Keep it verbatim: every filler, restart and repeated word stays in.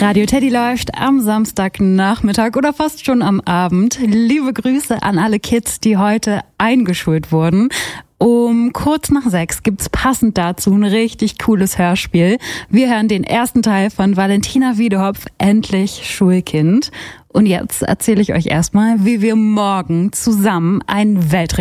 Radio Teddy läuft am Samstagnachmittag oder fast schon am Abend. Liebe Grüße an alle Kids, die heute eingeschult wurden. Um kurz nach sechs gibt's passend dazu ein richtig cooles Hörspiel. Wir hören den ersten Teil von Valentina Wiedehopf, Endlich Schulkind. Und jetzt erzähle ich euch erstmal, wie wir morgen zusammen einen Weltrekord